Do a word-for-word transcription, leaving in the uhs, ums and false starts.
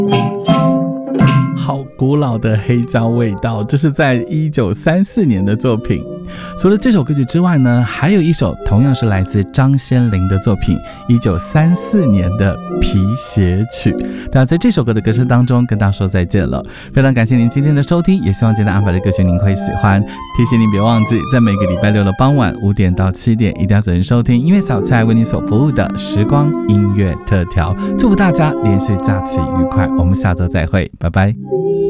好古老的黑胶味道，这是在一九三四年的作品。除了这首歌曲之外呢，还有一首同样是来自张先玲的作品，一九三四年的皮鞋曲。那在这首歌的歌声当中跟大家说再见了，非常感谢您今天的收听，也希望今天安排的歌曲您会喜欢。提醒您别忘记在每个礼拜六的傍晚五点到七点一定要准时收听音乐小菜为你所服务的时光音乐特调。祝福大家连续假期愉快，我们下周再会，拜拜。